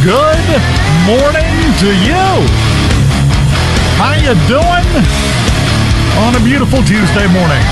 Good morning to you. How you doing on a beautiful Tuesday morning?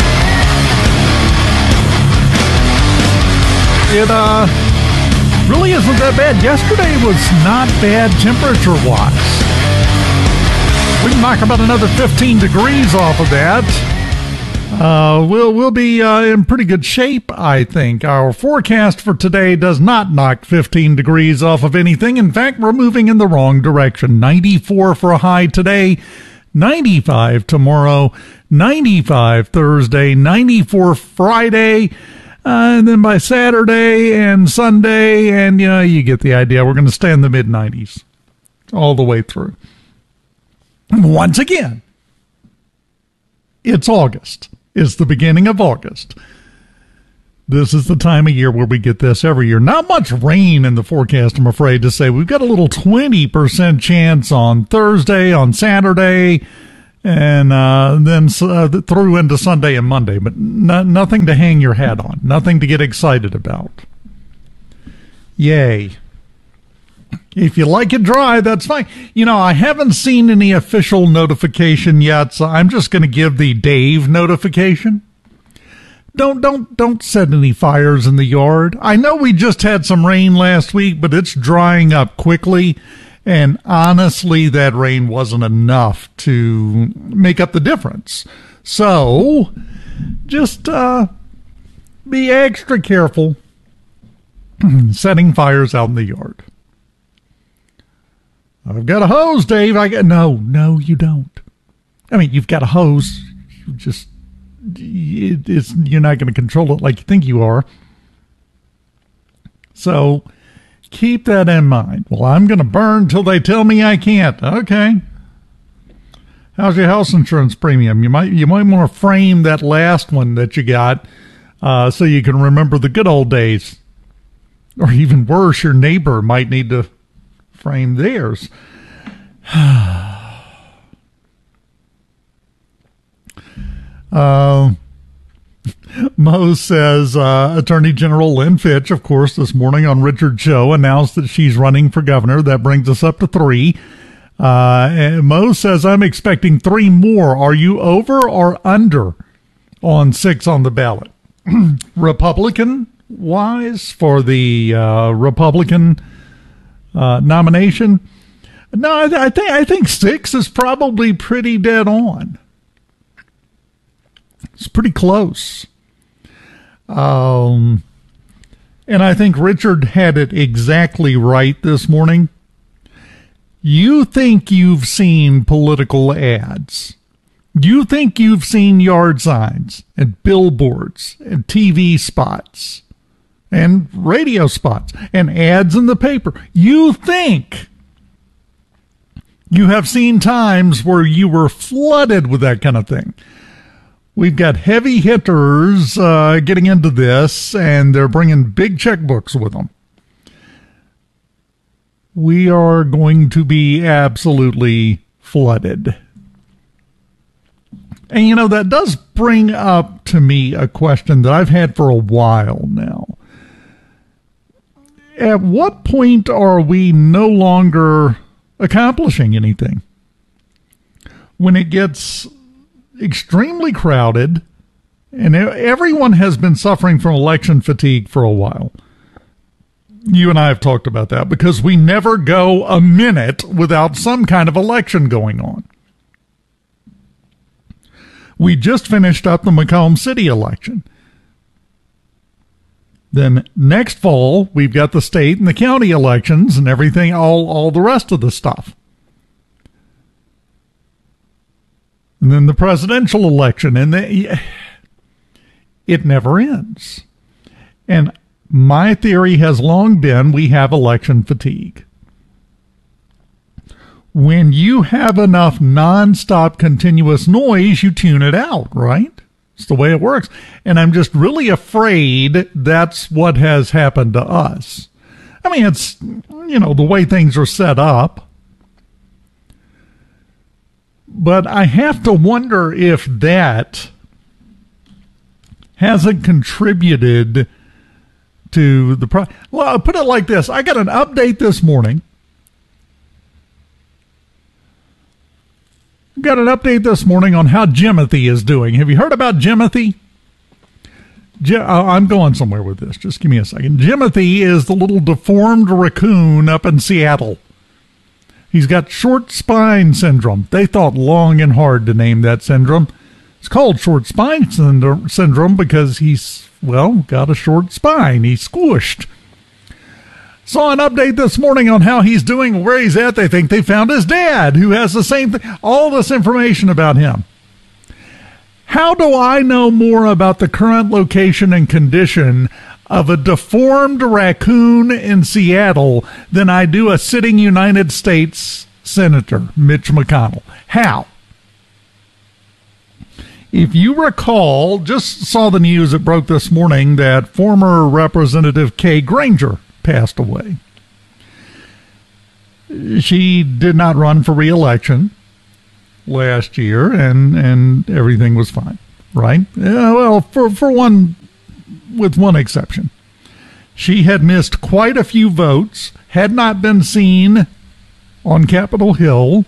It really isn't that bad. Yesterday was not bad temperature-wise. We can knock about another 15 degrees off of that. We'll be in pretty good shape, I think. Our forecast for today does not knock 15 degrees off of anything. In fact, we're moving in the wrong direction. 94 for a high today, 95 tomorrow, 95 Thursday, 94 Friday, and then by Saturday and Sunday, and you get the idea. We're going to stay in the mid-90s all the way through. Once again, it's August. It's the beginning of August. This is the time of year where we get this every year. Not much rain in the forecast, I'm afraid to say. We've got a little 20% chance on Thursday, on Saturday, and then through into Sunday and Monday. But nothing to hang your hat on. Nothing to get excited about. Yay. If you like it dry, that's fine. I haven't seen any official notification yet, so I'm just going to give the Dave notification. Don't set any fires in the yard. I know we just had some rain last week, but it's drying up quickly, and honestly, that rain wasn't enough to make up the difference. So, just be extra careful setting fires out in the yard. I've got a hose, Dave. No, you don't. I mean, you've got a hose. You're not going to control it like you think you are. So keep that in mind. Well, I'm going to burn till they tell me I can't. Okay. How's your house insurance premium? You might want to frame that last one that you got so you can remember the good old days. Or even worse, your neighbor might need to frame theirs. Mo says Attorney General Lynn Fitch, of course, this morning on Richard's show announced that she's running for governor. That brings us up to 3. And Mo says, I'm expecting 3 more. Are you over or under on 6 on the ballot? Republican-wise, for the Republican nomination? No, I think 6 is probably pretty dead on. It's pretty close. And I think Richard had it exactly right this morning. You think you've seen political ads. You think you've seen yard signs and billboards and TV spots and radio spots and ads in the paper. You think you have seen times where you were flooded with that kind of thing. We've got heavy hitters getting into this, and they're bringing big checkbooks with them. We are going to be absolutely flooded. And, that does bring up to me a question that I've had for a while now. At what point are we no longer accomplishing anything? When it gets extremely crowded, and everyone has been suffering from election fatigue for a while. You and I have talked about that because we never go a minute without some kind of election going on. We just finished up the Macomb City election. Then next fall, we've got the state and the county elections and everything, all the rest of the stuff. And then the presidential election, and it never ends. And my theory has long been we have election fatigue. When you have enough nonstop continuous noise, you tune it out, right? It's the way it works. And I'm just really afraid that's what has happened to us. I mean, it's, the way things are set up. But I have to wonder if that hasn't contributed to the well, I'll put it like this. I got an update this morning. Got an update this morning on how Jimothy is doing. Have you heard about Jimothy? I'm going somewhere with this. Just give me a second. Jimothy is the little deformed raccoon up in Seattle. He's got short spine syndrome. They thought long and hard to name that syndrome. It's called short spine syndrome because he's, well, got a short spine. He's squished. Saw an update this morning on how he's doing, where he's at. They think they found his dad, who has the same thing. All this information about him. How do I know more about the current location and condition of a deformed raccoon in Seattle than I do a sitting United States Senator, Mitch McConnell? How? If you recall, just saw the news that broke this morning that former Representative Kay Granger passed away. She did not run for re-election last year, and everything was fine, right? Well, for one, with one exception. She had missed quite a few votes, had not been seen on Capitol Hill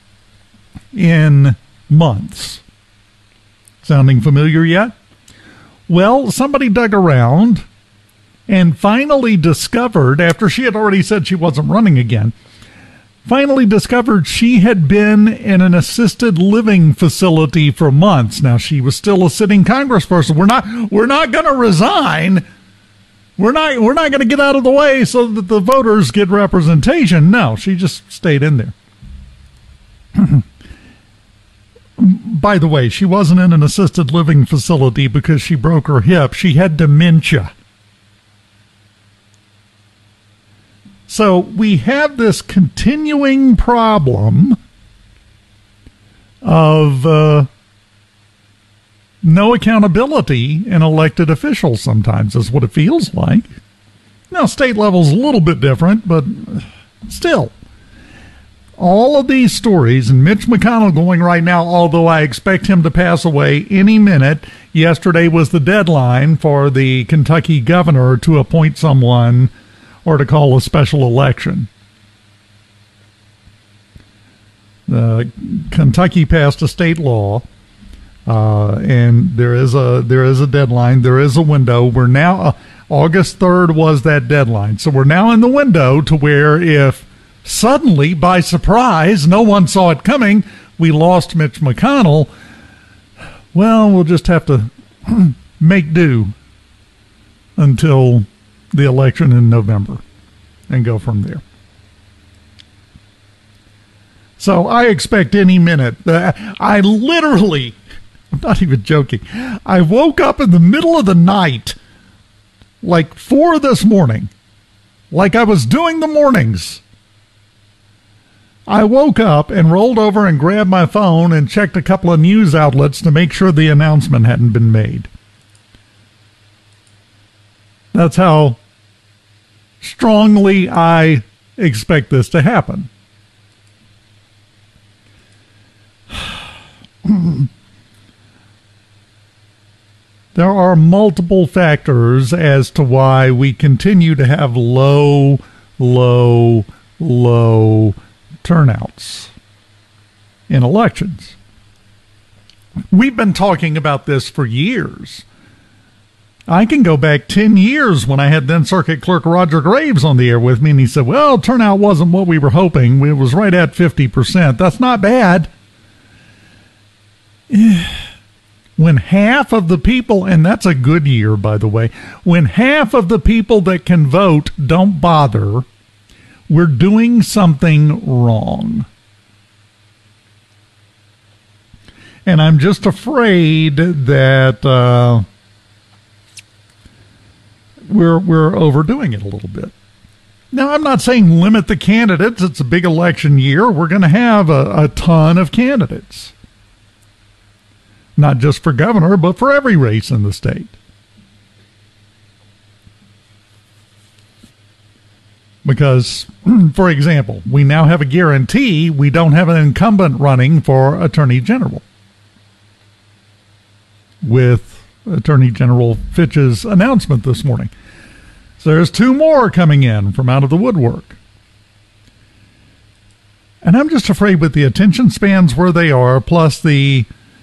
in months. Sounding familiar yet? Well, somebody dug around and finally discovered, after she had already said she wasn't running again, finally discovered she had been in an assisted living facility for months. Now, she was still a sitting congressperson. We're not going to resign. We're not going to get out of the way so that the voters get representation. No, she just stayed in there. By the way, she wasn't in an assisted living facility because she broke her hip. She had dementia. So we have this continuing problem of no accountability in elected officials sometimes, is what it feels like. Now, state level's a little bit different, but still. All of these stories, and Mitch McConnell going right now, although I expect him to pass away any minute. Yesterday was the deadline for the Kentucky governor to appoint someone or to call a special election. Kentucky passed a state law, and there is a deadline. There is a window. We're now August 3rd was that deadline, so we're now in the window to where if suddenly, by surprise, no one saw it coming, we lost Mitch McConnell, well, we'll just have to make do until the election in November and go from there. So I expect any minute. I literally, I'm not even joking, I woke up in the middle of the night, like 4 this morning, like I was doing the mornings. I woke up and rolled over and grabbed my phone and checked a couple of news outlets to make sure the announcement hadn't been made. That's how strongly I expect this to happen. There are multiple factors as to why we continue to have low turnouts in elections. We've been talking about this for years. I can go back 10 years when I had then Circuit Clerk Roger Graves on the air with me, and he said, well, turnout wasn't what we were hoping. It was right at 50%. That's not bad. When half of the people, and that's a good year, by the way, when half of the people that can vote don't bother, we're doing something wrong. And I'm just afraid that we're overdoing it a little bit. Now, I'm not saying limit the candidates. It's a big election year. We're going to have a ton of candidates. Not just for governor, but for every race in the state. Because, for example, we now have a guarantee we don't have an incumbent running for Attorney General. With Attorney General Fitch's announcement this morning. there's two more coming in from out of the woodwork. And I'm just afraid with the attention spans where they are, plus the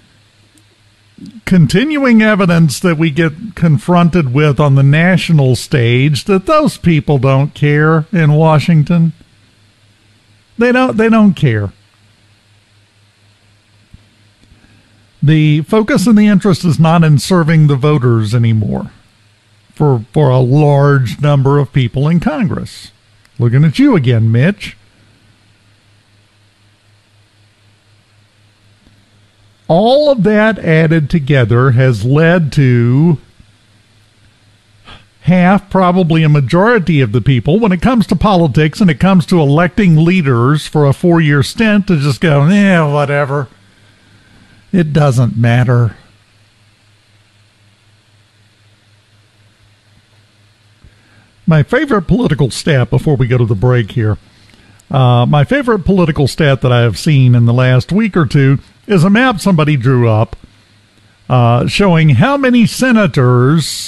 continuing evidence that we get confronted with on the national stage, that those people don't care in Washington. They don't care. The focus and the interest is not in serving the voters anymore for a large number of people in Congress. Looking at you again, Mitch. All of that added together has led to half, probably a majority of the people, when it comes to politics and it comes to electing leaders for a 4-year stint, to just go, whatever. It doesn't matter. My favorite political stat before we go to the break here, my favorite political stat that I have seen in the last week or two is a map somebody drew up showing how many senators